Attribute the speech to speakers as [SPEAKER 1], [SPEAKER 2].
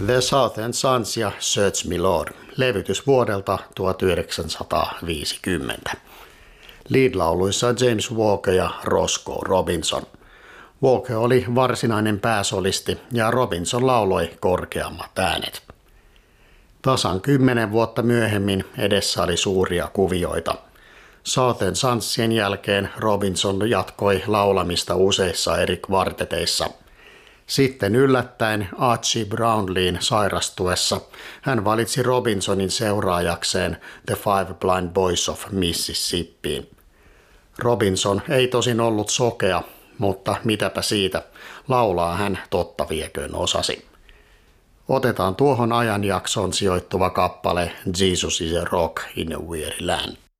[SPEAKER 1] The Southern Sons ja Search Me Lord, levytys vuodelta 1950. Lead-lauluissa James Walker ja Roscoe Robinson. Walker oli varsinainen pääsolisti ja Robinson lauloi korkeammat äänet. Tasan 10 vuotta myöhemmin edessä oli suuria kuvioita. Southern Sonsien jälkeen Robinson jatkoi laulamista useissa eri kvarteteissa. Sitten yllättäen Archie Brownleyn sairastuessa hän valitsi Robinsonin seuraajakseen The Five Blind Boys of Mississippiin. Robinson ei tosin ollut sokea, mutta mitäpä siitä, laulaa hän totta vieköön osasi. Otetaan tuohon ajanjaksoon sijoittuva kappale Jesus is a Rock in a Weary Land.